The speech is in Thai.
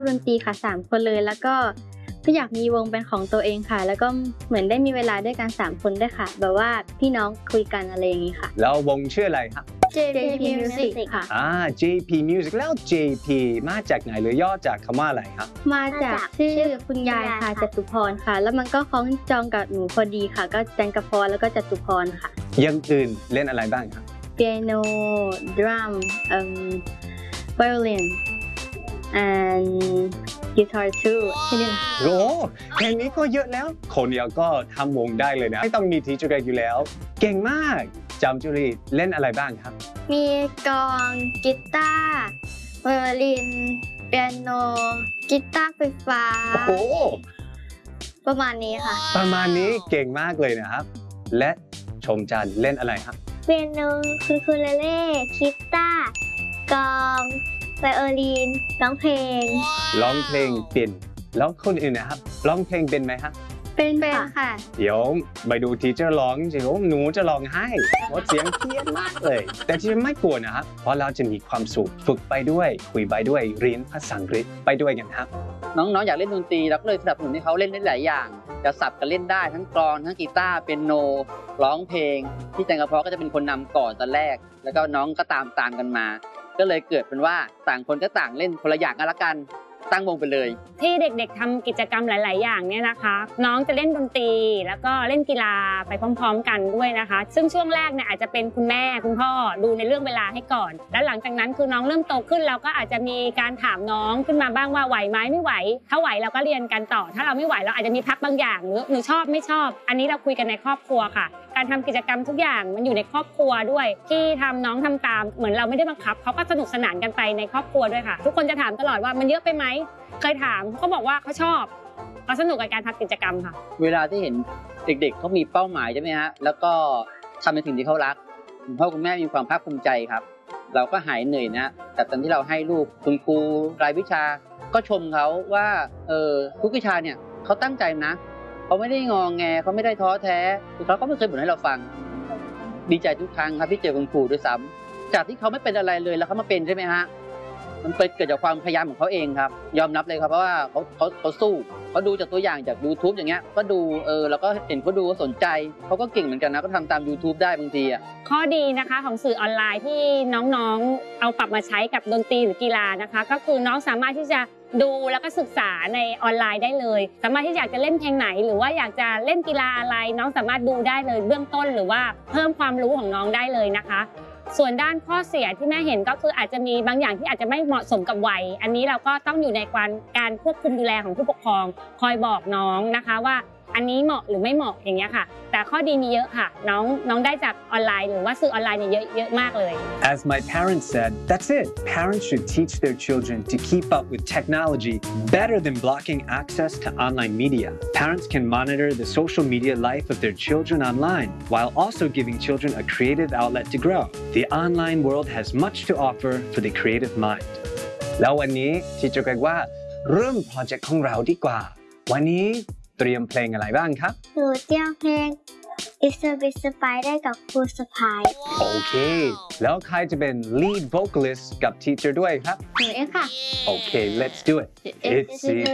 ดนตรีค่ะ3คนเลยแล้วก็อยากมีวงเป็นของตัวเองค่ะแล้วก็เหมือนได้มีเวลาด้วยกัน3คนด้วยค่ะแบบว่าพี่น้องคุยกันอะไรอย่างนี้ค่ะแล้ววงชื่ออะไรครับ JP Music ค่ะ JP Music แล้ว JP มาจากไหนหรือย่อจากคำว่าอะไรครับมาจากชื่อคุณยายค่ะจตุพรค่ะแล้วมันก็คล้องจองกับหนูพอดีค่ะก็จันกพรแล้วก็จตุพรค่ะยังอื่นเล่นอะไรบ้างครับ Piano Drum Violin and Guitar too โอ้แค่นี้ก็เยอะแล้วคนเดียวก็ทำวงได้เลยนะไม่ต้องมีทีเจอร์อยู่แล้วเก่งมากจำจุลีเล่นอะไรบ้างครับมีกลองกีตาร์ไวโอลินเปียโนกีตาร์ไฟฟ้าโอ้ประมาณนี้ค่ะประมาณนี้เก่งมากเลยนะครับและชมจันเล่นอะไรครับเปียโนคูคูเลเล่กีตาร์กลองไวโอลินร้องเพลงเป็นแล้วคนอื่นนะครับร้องเพลงเป็นไหมครับเป็นค่ะเดี๋ยวไปดูทีเจอร์ร้องเดี๋ยวหนูจะร้องให้เพราะเสียงเพี้ยนมากเลยแต่ที่ไม่กลัวนะครับเพราะเราจะมีความสุขฝึกไปด้วยคุยไปด้วยเรียนภาษาอังกฤษไปด้วยกันครับน้องๆอยากเล่นดนตรีเราก็เลยสนับสนุนให้เขาเล่นได้หลายอย่างจะสับกันเล่นได้ทั้งกลองทั้งกีตาร์เปียโนร้องเพลงที่จันกระเพาะก็จะเป็นคนนำก่อนตอนแรกแล้วก็น้องก็ตามกันมาก็เลยเกิดเป็นว่าต่างคนก็ต่างเล่นคนละอย่างกันละกันตั้งวงไปเลยที่เด็กๆทำกิจกรรมหลายๆอย่างเนี่ยนะคะน้องจะเล่นดนตรีแล้วก็เล่นกีฬาไปพร้อมๆกันด้วยนะคะซึ่งช่วงแรกเนี่ยอาจจะเป็นคุณแม่คุณพ่อดูในเรื่องเวลาให้ก่อนแล้วหลังจากนั้นคือน้องเริ่มโตขึ้นเราก็อาจจะมีการถามน้องขึ้นมาบ้างว่าไหวไหมไม่ไหวถ้าไหวเราก็เรียนกันต่อถ้าเราไม่ไหวเราอาจจะมีพักบางอย่างหรือชอบไม่ชอบอันนี้เราคุยกันในครอบครัวค่ะการทำกิจกรรมทุกอย่างมันอยู่ในครอบครัวด้วยที่ทำน้องทำตามเหมือนเราไม่ได้บังคับเขาก็สนุกสนานกันไปในครอบครัวด้วยค่ะทุกคนจะถามตลอดว่ามันเยอะไปไหมเคยถามเขาบอกว่าเขาชอบเขาสนุกกับการทำกิจกรรมค่ะเวลาที่เห็นเด็กๆเขามีเป้าหมายใช่ไหมฮะแล้วก็ทำในสิ่งที่เขารักคุณพ่อคุณแม่มีความภาคภูมิใจครับเราก็หายเหนื่อยนะแต่ตอนที่เราให้ลูกคุณครูรายวิชาก็ชมเขาว่าทุกวิชาเนี่ยเขาตั้งใจนะเขาไม่ได้งอแงเขาไม่ได้ท้อแท้เขาก็ไม่เคยบ่นให้เราฟังดีใจทุกครั้งครับที่เจอคุณครูด้วยซ้ำจากที่เขาไม่เป็นอะไรเลยแล้วเขามาเป็นใช่ไหมฮะมันเกิดจากความพยายามของเขาเองครับยอมรับเลยครับเพราะว่าเขาสู้เขาดูจากตัวอย่างจาก YouTube อย่างเงี้ยก็ดูแล้วก็เห็นเขาดูสนใจเขาก็เก่งเหมือนกันนะก็ทำตาม YouTube ได้บางทีข้อดีนะคะของสื่อออนไลน์ที่น้องๆเอาปรับมาใช้กับดนตรีหรือกีฬานะคะก็คือน้องสามารถที่จะดูแล้วก็ศึกษาในออนไลน์ได้เลยสามารถที่อยากจะเล่นเพลงไหนหรือว่าอยากจะเล่นกีฬาอะไรน้องสามารถดูได้เลยเบื้องต้นหรือว่าเพิ่มความรู้ของน้องได้เลยนะคะส่วนด้านข้อเสียที่แม่เห็นก็คืออาจจะมีบางอย่างที่อาจจะไม่เหมาะสมกับวัยอันนี้เราก็ต้องอยู่ในการควบคุมดูแลของผู้ปกครองคอยบอกน้องนะคะว่าอันนี้เหมาะหรือไม่เหมาะอย่างเงี้ยค่ะแต่ข้อดีมีเยอะค่ะน้องได้จากออนไลน์หรือว่าสื่อออนไลน์เนี่ยเยอะมากเลย As my parents said, that's it. Parents should teach their children to keep up with technology better than blocking access to online media. Parents can monitor the social media life of their children online while also giving children a creative outlet to grow. The online world has much to offer for the creative mind. แล้ววันนี้ที่จะเรียกว่าเริ่มโปรเจกต์ของเราดีกว่าวันนี้เตรียมเพลงอะไรบ้างครับหนูเตรียมเพลง It's a Bit Spider กับครูสปายโอเคแล้วใครจะเป็น lead vocalist กับ teacher ด้วยครับหนูเองค่ะโอเค let's do it It's